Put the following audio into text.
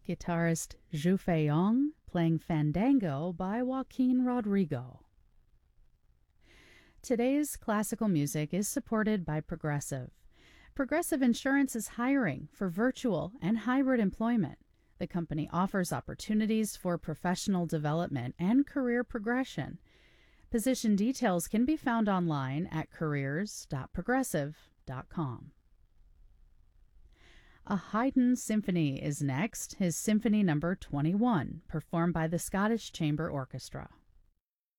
guitarist Zhu Feiyong playing Fandango by Joaquin Rodrigo. Today's classical music is supported by Progressive. Progressive Insurance is hiring for virtual and hybrid employment. The company offers opportunities for professional development and career progression. Position details can be found online at careers.progressive.com. A Haydn symphony is next, his Symphony No. 21, performed by the Scottish Chamber Orchestra.